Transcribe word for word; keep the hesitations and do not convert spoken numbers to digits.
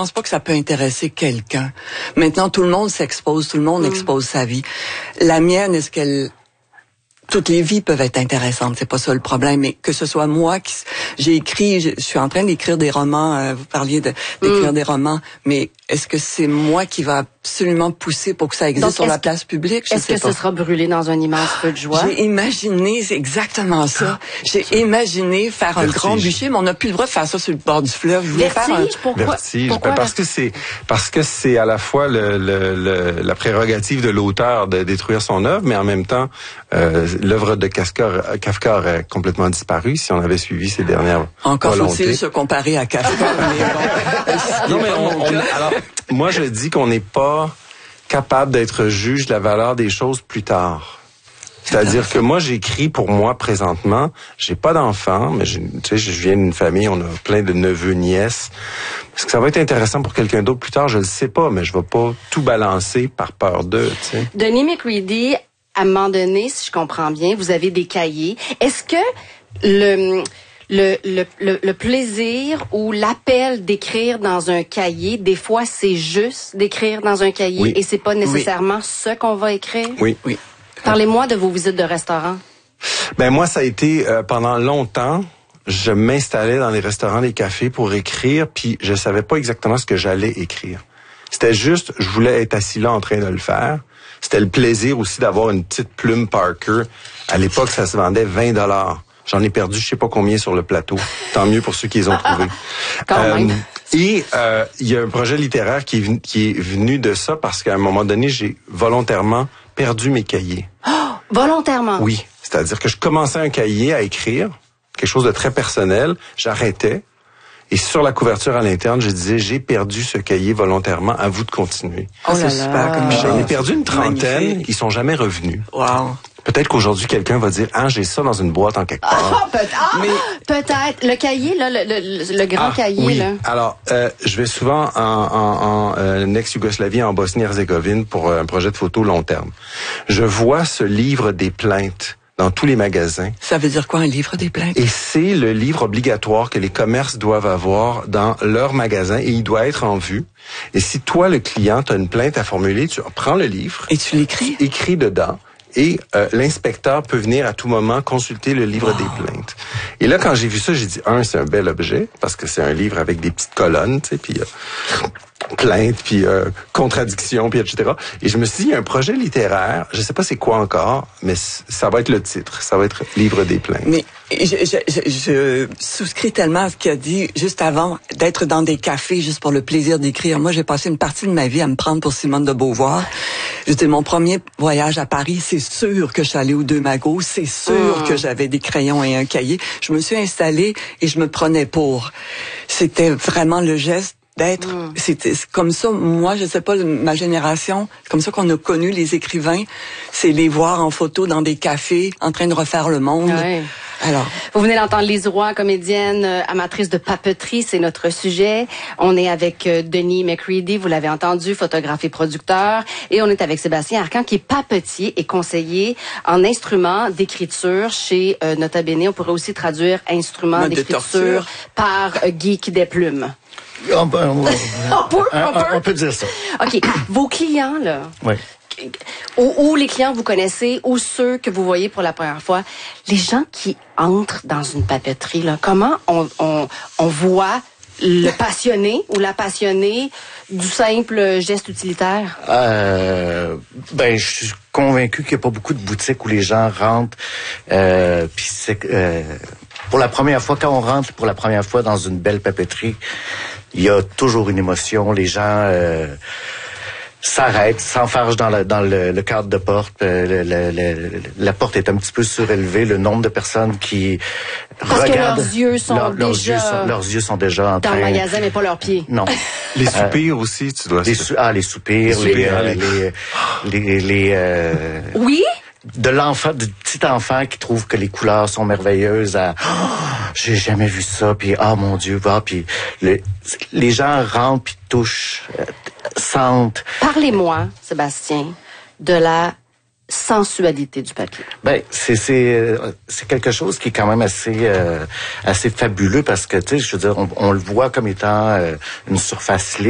pense pas que ça peut intéresser quelqu'un. Maintenant, tout le monde s'expose, tout le monde mm. expose sa vie. La mienne, est-ce qu'elle... Toutes les vies peuvent être intéressantes, c'est pas ça le problème, mais que ce soit moi qui... J'ai écrit, je, je suis en train d'écrire des romans, euh, vous parliez de, d'écrire mm. des romans, mais est-ce que c'est moi qui va absolument pousser pour que ça existe Donc, sur la place publique? Je est-ce sais que pas. Ce sera brûlé dans un immense feu de joie? J'ai imaginé, c'est exactement ça. J'ai imaginé faire un Vertige. grand bûcher, mais on n'a plus le droit de faire ça sur le bord du fleuve. Je voulais Vertige, faire un... pourquoi? Vertige, pourquoi? Ben parce que c'est parce que c'est à la fois le, le, le, la prérogative de l'auteur de détruire son œuvre, mais en même temps, euh, l'œuvre de Kafka, Kafka aurait complètement disparu si on avait suivi ses dernières Encore volontés. faut-il se comparer à Kafka. mais bon, non, mais on, on, alors, moi, je dis qu'on n'est pas capable d'être juge de la valeur des choses plus tard. C'est-à-dire que moi, j'écris pour moi présentement. J'ai pas d'enfants, mais je, tu sais, je viens d'une famille, on a plein de neveux, nièces. Est-ce que ça va être intéressant pour quelqu'un d'autre plus tard? Je le sais pas, mais je vais pas tout balancer par peur d'eux, tu sais. Denis McCready, à un moment donné, si je comprends bien, vous avez des cahiers. Est-ce que le... Le, le, le, le plaisir ou l'appel d'écrire dans un cahier, des fois, c'est juste d'écrire dans un cahier oui. et c'est pas nécessairement oui. ce qu'on va écrire? Oui, oui. Parlez-moi de vos visites de restaurants. Ben moi, ça a été euh, pendant longtemps. Je m'installais dans les restaurants, les cafés pour écrire, puis je savais pas exactement ce que j'allais écrire. C'était juste, je voulais être assis là en train de le faire. C'était le plaisir aussi d'avoir une petite plume Parker. À l'époque, ça se vendait vingt dollars. J'en ai perdu je sais pas combien sur le plateau. Tant mieux pour ceux qui les ont trouvés. Quand même. Euh, et euh, il y a un projet littéraire qui est, venu, qui est venu de ça parce qu'à un moment donné, j'ai volontairement perdu mes cahiers. Oh, volontairement? Oui. C'est-à-dire que je commençais un cahier à écrire, quelque chose de très personnel, j'arrêtais, et sur la couverture à l'interne, je disais, j'ai perdu ce cahier volontairement, à vous de continuer. Oh, c'est super. Comme J'en ai perdu une trentaine, magnifique. Ils sont jamais revenus. Wow. Peut-être qu'aujourd'hui, quelqu'un va dire, ah, j'ai ça dans une boîte en quelque part. Ah, peut-être. Ah, mais... peut-être. Le cahier, là, le, le, le grand ah, cahier, oui. là. Alors, euh, je vais souvent en, en, en euh, ex-Yougoslavie, en Bosnie-Herzégovine, pour un projet de photo long terme. Je vois ce livre des plaintes dans tous les magasins. Ça veut dire quoi, un livre des plaintes? Et c'est le livre obligatoire que les commerces doivent avoir dans leur magasin et il doit être en vue. Et si toi, le client, tu as une plainte à formuler, tu prends le livre. Et tu l'écris? Écris dedans. Et euh, l'inspecteur peut venir à tout moment consulter le livre wow. des plaintes. Et là, quand j'ai vu ça, j'ai dit, un, c'est un bel objet, parce que c'est un livre avec des petites colonnes, tu sais, puis euh, plaintes, puis euh, contradictions, puis et cetera. Et je me suis dit, il y a un projet littéraire, je sais pas c'est quoi encore, mais ça va être le titre, ça va être Livre des plaintes. Mais je, je, je, je souscris tellement à ce qu'il a dit juste avant d'être dans des cafés juste pour le plaisir d'écrire. Moi, j'ai passé une partie de ma vie à me prendre pour Simone de Beauvoir. C'était mon premier voyage à Paris. C'est sûr que je suis allée aux Deux Magots. C'est sûr mmh. que j'avais des crayons et un cahier. Je me suis installée et je me prenais pour. C'était vraiment le geste d'être. Mmh. C'était comme ça. Moi, je sais pas, ma génération, c'est comme ça qu'on a connu les écrivains. C'est les voir en photo dans des cafés, en train de refaire le monde. Ouais. Alors, vous venez d'entendre Lise Roy, comédienne, euh, amatrice de papeterie, c'est notre sujet. On est avec euh, Denis McCready, vous l'avez entendu, photographe et producteur. Et on est avec Sébastien Arcan, qui est papetier et conseiller en instruments d'écriture chez euh, Nota Bene. On pourrait aussi traduire instruments d'écriture par euh, geek des plumes. On peut, on, on, peut, on, peut, on, peut. on peut dire ça. OK. Vos clients, là... Oui. Ou, ou les clients que vous connaissez, ou ceux que vous voyez pour la première fois, les gens qui entrent dans une papeterie, là, comment on, on, on voit le passionné ou la passionnée du simple geste utilitaire? Euh, ben, je suis convaincu qu'il n'y a pas beaucoup de boutiques où les gens rentrent. Euh, puis c'est euh, pour la première fois, quand on rentre pour la première fois dans une belle papeterie, il y a toujours une émotion. Les gens euh, s'arrêtent, s'enfargent dans, la, dans le, le cadre de porte. Euh, le, le, le, la porte est un petit peu surélevée. Le nombre de personnes qui Parce regardent... que leurs yeux sont leur, déjà... Leurs yeux sont, leurs yeux sont déjà en dans train... le magasin, mais pas leurs pieds. Non. Les soupirs euh, aussi, tu dois... Les sou... Ah, les soupirs, les... les, euh, les, les, les euh... Oui? De l'enfant, du petit enfant qui trouve que les couleurs sont merveilleuses à oh, j'ai jamais vu ça, puis ah oh, mon Dieu, va, puis le, les gens rentrent puis touchent, euh, sentent. Parlez-moi, Sébastien, de la sensualité du papier. Ben c'est c'est c'est quelque chose qui est quand même assez euh, assez fabuleux parce que tu sais, je veux dire, on, on le voit comme étant euh, une surface lisse.